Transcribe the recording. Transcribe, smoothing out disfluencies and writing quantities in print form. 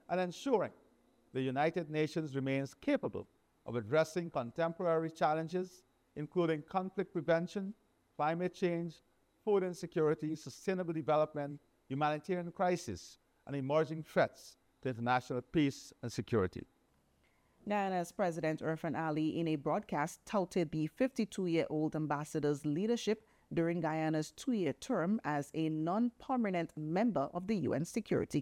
and ensuring the United Nations remains capable of addressing contemporary challenges, including conflict prevention, climate change, food insecurity, sustainable development, humanitarian crisis, and emerging threats to international peace and security. Guyana's President Irfan Ali, in a broadcast, touted the 52-year-old ambassador's leadership during Guyana's 2-year term as a non-permanent member of the UN Security